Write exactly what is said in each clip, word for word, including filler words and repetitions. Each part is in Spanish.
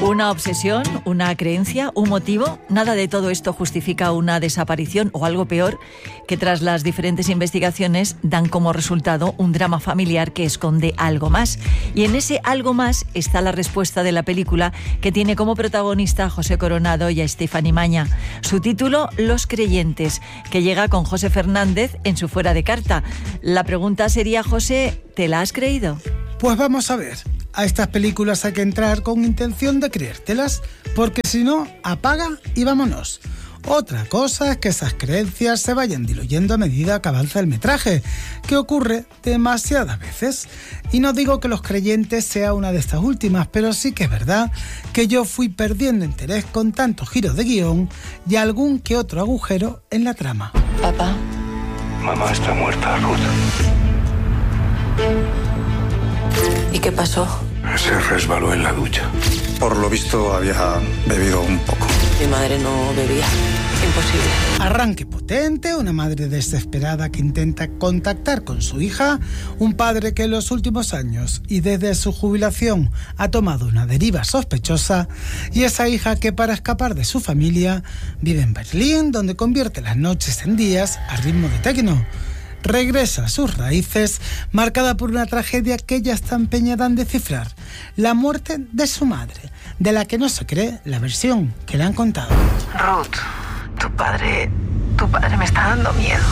Una obsesión, una creencia, un motivo, nada de todo esto justifica una desaparición o algo peor, que tras las diferentes investigaciones dan como resultado un drama familiar que esconde algo más. Y en ese algo más está la respuesta de la película, que tiene como protagonista a José Coronado y a Estefany Maña. Su título, Los creyentes, que llega con José Fernández en su Fuera de Carta. La pregunta sería, José, ¿te la has creído? Pues vamos a ver. A estas películas hay que entrar con intención de creértelas, porque si no, apaga y vámonos. Otra cosa es que esas creencias se vayan diluyendo a medida que avanza el metraje, que ocurre demasiadas veces. Y no digo que Los creyentes sea una de estas últimas, pero sí que es verdad que yo fui perdiendo interés con tantos giros de guión y algún que otro agujero en la trama. Papá. Mamá está muerta, Ruth. ¿Y qué pasó? Se resbaló en la ducha. Por lo visto había bebido un poco. Mi madre no bebía. Imposible. Arranque potente, una madre desesperada que intenta contactar con su hija, un padre que en los últimos años y desde su jubilación ha tomado una deriva sospechosa, y esa hija que para escapar de su familia vive en Berlín, donde convierte las noches en días a ritmo de techno. Regresa a sus raíces, marcada por una tragedia que ella está empeñada en descifrar: la muerte de su madre, de la que no se cree la versión que le han contado. Ruth, tu padre, tu padre me está dando miedo.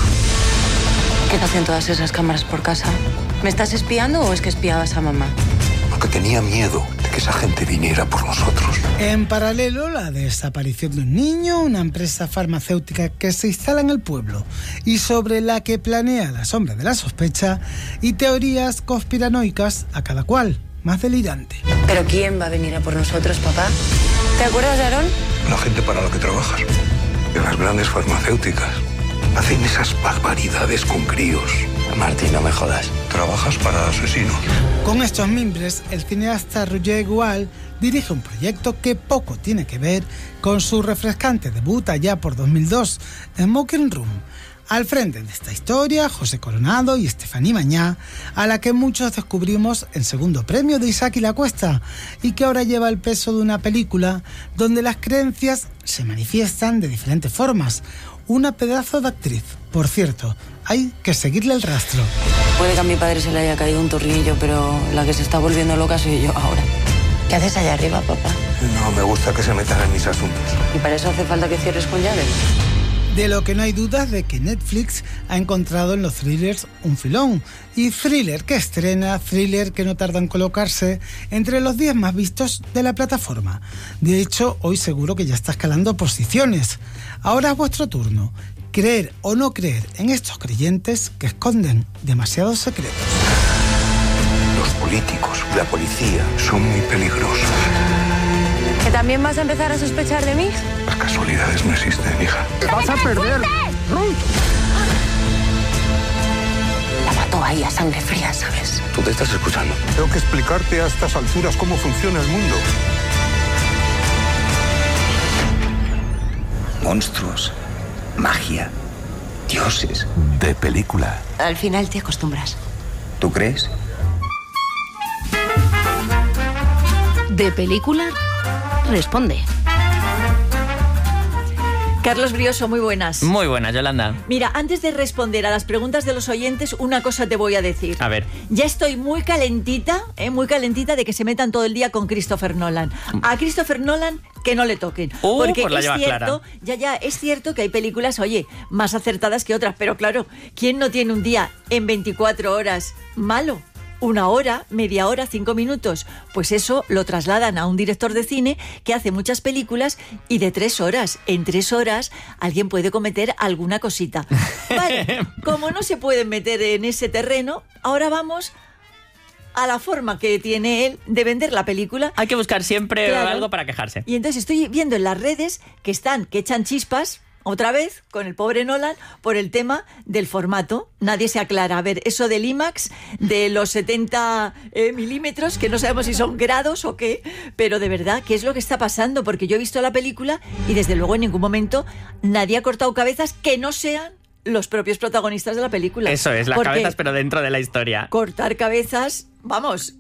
¿Qué hacen todas esas cámaras por casa? ¿Me estás espiando o es que espiabas a mamá? Porque tenía miedo de que esa gente viniera por nosotros. En paralelo, la desaparición de un niño, una empresa farmacéutica que se instala en el pueblo y sobre la que planea la sombra de la sospecha, y teorías conspiranoicas a cada cual más delirante. ¿Pero quién va a venir a por nosotros, papá? ¿Te acuerdas de Aarón? La gente para la que trabajas. En las grandes farmacéuticas. Hacen esas barbaridades con críos. Martín, no me jodas. Trabajas para asesinos. Con estos mimbres, el cineasta Roger Gual dirige un proyecto que poco tiene que ver con su refrescante debut allá por dos mil dos, Smoking Room. Al frente de esta historia, José Coronado y Estefany Maña, a la que muchos descubrimos en Segundo Premio de Isaac y la Cuesta, y que ahora lleva el peso de una película donde las creencias se manifiestan de diferentes formas. Una pedazo de actriz, por cierto, hay que seguirle el rastro. Puede que a mi padre se le haya caído un tornillo, pero la que se está volviendo loca soy yo ahora. ¿Qué haces allá arriba, papá? No me gusta que se metan en mis asuntos. ¿Y para eso hace falta que cierres con llave? De lo que no hay dudas de que Netflix ha encontrado en los thrillers un filón. Y thriller que estrena, thriller que no tarda en colocarse entre los diez más vistos de la plataforma. De hecho, hoy seguro que ya está escalando posiciones. Ahora es vuestro turno. Creer o no creer en estos creyentes que esconden demasiados secretos. Los políticos, la policía, son muy peligrosos. ¿Que también vas a empezar a sospechar de mí? Las casualidades no existen, hija. ¡Vas a perder! ¡Ruth! La mató ahí a sangre fría, ¿sabes? Tú te estás escuchando. Tengo que explicarte a estas alturas cómo funciona el mundo. Monstruos, magia, dioses. De película. Al final te acostumbras. ¿Tú crees? De película, responde. Carlos Brioso, muy buenas. Muy buenas, Yolanda. Mira, antes de responder a las preguntas de los oyentes, una cosa te voy a decir. A ver. Ya estoy muy calentita, eh, muy calentita de que se metan todo el día con Christopher Nolan. A Christopher Nolan que no le toquen. Uh, porque pues la es lleva cierto, clara. ya, ya, es cierto que hay películas, oye, más acertadas que otras, pero claro, ¿quién no tiene un día en veinticuatro horas malo? Una hora, media hora, cinco minutos. Pues eso lo trasladan a un director de cine que hace muchas películas y de tres horas. En tres horas alguien puede cometer alguna cosita. Vale, como no se pueden meter en ese terreno, ahora vamos a la forma que tiene él de vender la película. Hay que buscar siempre Claro. algo para quejarse. Y entonces estoy viendo en las redes que están, que echan chispas otra vez con el pobre Nolan por el tema del formato. Nadie se aclara. A ver, eso del IMAX, de los setenta eh, milímetros, que no sabemos si son grados o qué, pero de verdad, ¿qué es lo que está pasando? Porque yo he visto la película y desde luego en ningún momento nadie ha cortado cabezas que no sean los propios protagonistas de la película. Eso es, las Porque cabezas, pero dentro de la historia. cortar cabezas vamos,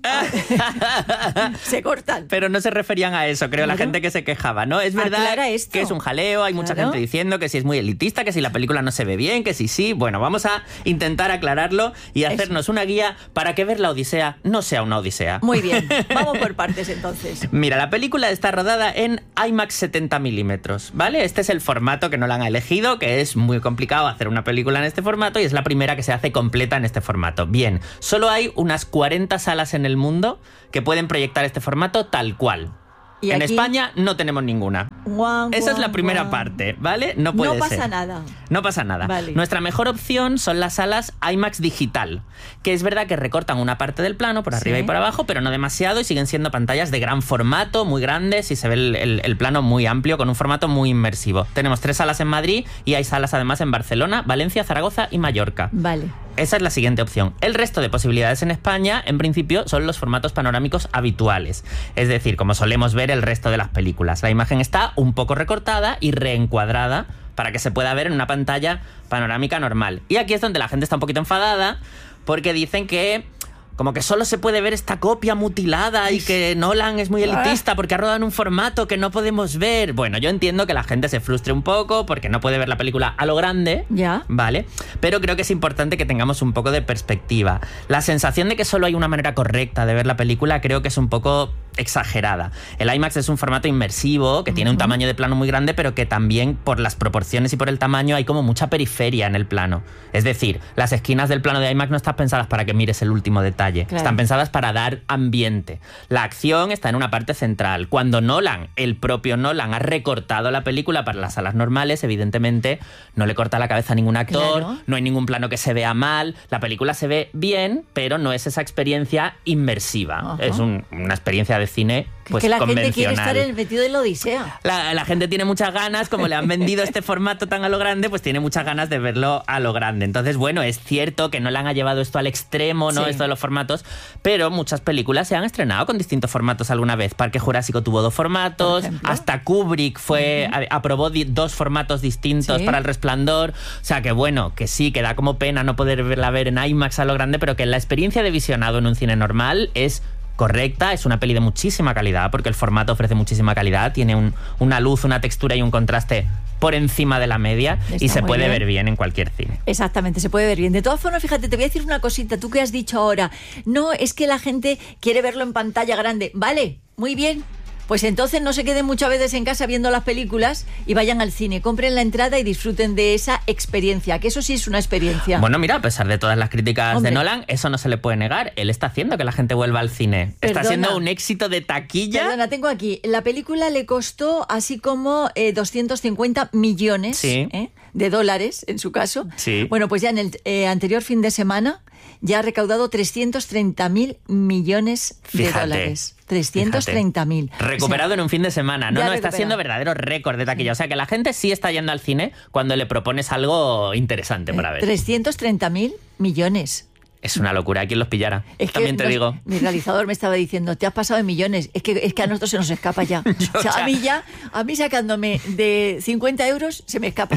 se cortan. Pero no se referían a eso, creo, claro. La gente que se quejaba, ¿no? Es verdad esto. que es un jaleo, hay mucha claro. gente diciendo que si es muy elitista, que si la película no se ve bien, que si sí. Bueno, vamos a intentar aclararlo y hacernos eso. Una guía para que ver la Odisea no sea una odisea. Muy bien, vamos por partes entonces. Mira, la película está rodada en IMAX setenta milímetros, ¿vale? Este es el formato que Nolan ha elegido, que es muy complicado hacer una película en este formato y es la primera que se hace completa en este formato. Bien, solo hay unas cuarenta salas en el mundo que pueden proyectar este formato tal cual. ¿Y en aquí? España no tenemos ninguna. Guau, Esa guau, es la primera guau. parte, ¿vale? No puede ser. No pasa ser. nada. No pasa nada. Vale. Nuestra mejor opción son las salas IMAX digital, que es verdad que recortan una parte del plano por arriba sí. y por abajo, pero no demasiado y siguen siendo pantallas de gran formato, muy grandes y se ve el, el, el plano muy amplio con un formato muy inmersivo. Tenemos tres salas en Madrid y hay salas además en Barcelona, Valencia, Zaragoza y Mallorca. Vale. Esa es la siguiente opción. El resto de posibilidades en España, en principio, son los formatos panorámicos habituales. Es decir, como solemos ver el resto de las películas. La imagen está un poco recortada y reencuadrada para que se pueda ver en una pantalla panorámica normal. Y aquí es donde la gente está un poquito enfadada porque dicen que como que solo se puede ver esta copia mutilada y que Nolan es muy elitista porque ha rodado en un formato que no podemos ver. Bueno, yo entiendo que la gente se frustre un poco porque no puede ver la película a lo grande, ya, ¿vale? Pero creo que es importante que tengamos un poco de perspectiva. La sensación de que solo hay una manera correcta de ver la película creo que es un poco exagerada. El IMAX es un formato inmersivo que uh-huh. tiene un tamaño de plano muy grande, pero que también por las proporciones y por el tamaño hay como mucha periferia en el plano. Es decir, las esquinas del plano de IMAX no están pensadas para que mires el último detalle. Claro. Están pensadas para dar ambiente. La acción está en una parte central. Cuando Nolan, el propio Nolan, ha recortado la película para las salas normales, evidentemente no le corta la cabeza a ningún actor, claro. no hay ningún plano que se vea mal, la película se ve bien, pero no es esa experiencia inmersiva. Uh-huh. Es un, una experiencia de cine pues que la convencional. gente quiere estar en el metido de la Odisea. La, la gente tiene muchas ganas, como le han vendido este formato tan a lo grande, pues tiene muchas ganas de verlo a lo grande. Entonces, bueno, es cierto que Nolan ha llevado esto al extremo, ¿no? Sí. Esto de los formatos, pero muchas películas se han estrenado con distintos formatos alguna vez. Parque Jurásico tuvo dos formatos, hasta Kubrick fue uh-huh. aprobó di- dos formatos distintos sí. para El Resplandor. O sea, que bueno, que sí, que da como pena no poder verla ver en IMAX a lo grande, pero que la experiencia de visionado en un cine normal es correcta, es una peli de muchísima calidad, porque el formato ofrece muchísima calidad, tiene un, una luz, una textura y un contraste por encima de la media. Está y se puede bien. ver bien en cualquier cine. Exactamente, se puede ver bien. De todas formas, fíjate, te voy a decir una cosita, tú que has dicho ahora, no, es que la gente quiere verlo en pantalla grande. Vale, muy bien. Pues entonces no se queden muchas veces en casa viendo las películas y vayan al cine, compren la entrada y disfruten de esa experiencia, que eso sí es una experiencia. Bueno, mira, a pesar de todas las críticas Hombre. de Nolan, eso no se le puede negar. Él está haciendo que la gente vuelva al cine. Perdona. Está siendo un éxito de taquilla. Perdona, tengo aquí, la película le costó así como eh, doscientos cincuenta millones sí. ¿eh? de dólares, en su caso. Sí. Bueno, pues ya en el eh, anterior fin de semana ya ha recaudado trescientos treinta mil millones fíjate, de dólares. trescientos treinta mil. Recuperado o sea, en un fin de semana. No, no, está siendo verdadero récord de taquilla. O sea, que la gente sí está yendo al cine cuando le propones algo interesante para ver. trescientos treinta mil millones. Es una locura, ¿quién los pillara? Es También te nos, digo. Mi realizador me estaba diciendo, te has pasado en millones. Es que, es que a nosotros se nos escapa ya. Yo, o sea, ya. a mí ya, a mí sacándome de cincuenta euros, se me escapa.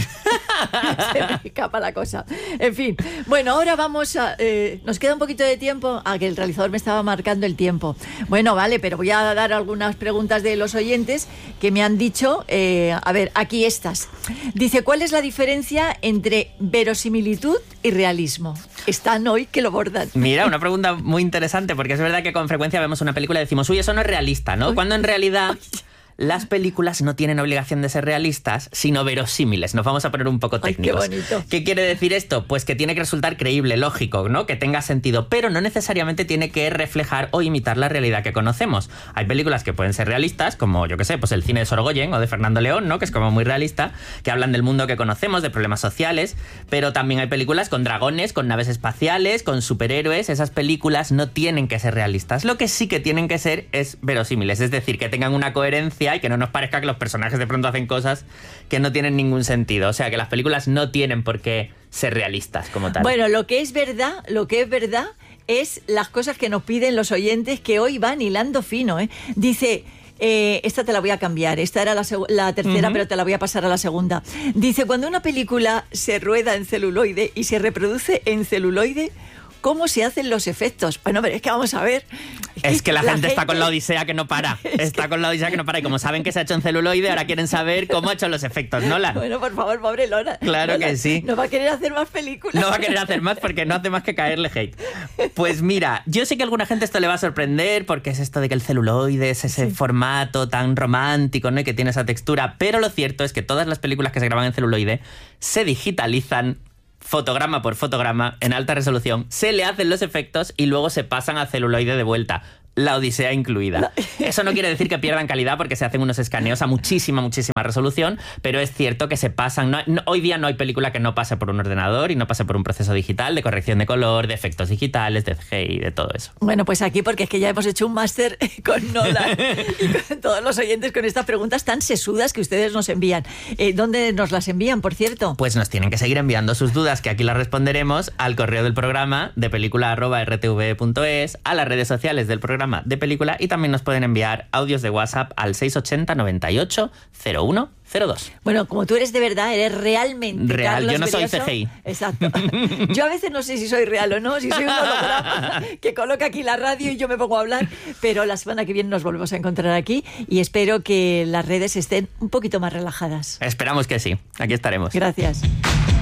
Se me escapa la cosa. En fin. Bueno, ahora vamos a... Eh, nos queda un poquito de tiempo. Ah, que el realizador me estaba marcando el tiempo. Bueno, vale, pero voy a dar algunas preguntas de los oyentes que me han dicho. Eh, a ver, aquí estas. Dice, ¿cuál es la diferencia entre verosimilitud y realismo? Están hoy que lo bordan. Mira, una pregunta muy interesante, porque es verdad que con frecuencia vemos una película y decimos, uy, eso no es realista, ¿no? Cuando en realidad las películas no tienen obligación de ser realistas, sino verosímiles. Nos vamos a poner un poco técnicos. Ay, qué bonito. ¿Qué quiere decir esto? Pues que tiene que resultar creíble, lógico, ¿no? Que tenga sentido, pero no necesariamente tiene que reflejar o imitar la realidad que conocemos. Hay películas que pueden ser realistas, como, yo qué sé, pues el cine de Sorogoyen o de Fernando León, ¿no? Que es como muy realista, que hablan del mundo que conocemos, de problemas sociales, pero también hay películas con dragones, con naves espaciales, con superhéroes. Esas películas no tienen que ser realistas. Lo que sí que tienen que ser es verosímiles, es decir, que tengan una coherencia y que no nos parezca que los personajes de pronto hacen cosas que no tienen ningún sentido. O sea, que las películas no tienen por qué ser realistas como tal. Bueno, lo que es verdad, lo que es verdad es las cosas que nos piden los oyentes, que hoy van hilando fino, ¿eh? Dice... Eh, esta te la voy a cambiar, esta era la, seg- la tercera, uh-huh. pero te la voy a pasar a la segunda. Dice, cuando una película se rueda en celuloide y se reproduce en celuloide, cómo se hacen los efectos. Bueno, pero es que vamos a ver. Es que la, la gente, gente está con la odisea que no para. Está con la odisea que no para. Y como saben que se ha hecho en celuloide, ahora quieren saber cómo ha hecho los efectos, Nolan. Bueno, por favor, pobre Lola. Claro Lola, que sí. No va a querer hacer más películas. No va a querer hacer más porque no hace más que caerle hate. Pues mira, yo sé que a alguna gente esto le va a sorprender porque es esto de que el celuloide es ese sí. formato tan romántico, ¿no? Y que tiene esa textura. Pero lo cierto es que todas las películas que se graban en celuloide se digitalizan fotograma por fotograma en alta resolución, se le hacen los efectos y luego se pasan a celuloide de vuelta. La odisea incluida. No. Eso no quiere decir que pierdan calidad porque se hacen unos escaneos a muchísima, muchísima resolución, pero es cierto que se pasan... No, no, hoy día no hay película que no pase por un ordenador y no pase por un proceso digital de corrección de color, de efectos digitales, de C G I, de todo eso. Bueno, pues aquí porque es que ya hemos hecho un máster con Nolan y con todos los oyentes con estas preguntas tan sesudas que ustedes nos envían. Eh, ¿Dónde nos las envían, por cierto? Pues nos tienen que seguir enviando sus dudas, que aquí las responderemos al correo del programa de película arroba r t v punto es, a las redes sociales del programa de película y también nos pueden enviar audios de WhatsApp al seis ochenta noventa y ocho cero uno cero dos. Bueno, como tú eres de verdad, eres realmente real. Carlos Yo no Brioso. soy C G I. Exacto. Yo a veces no sé si soy real o no, si soy un holograma que coloca aquí la radio y yo me pongo a hablar, pero la semana que viene nos volvemos a encontrar aquí y espero que las redes estén un poquito más relajadas. Esperamos que sí. Aquí estaremos. Gracias.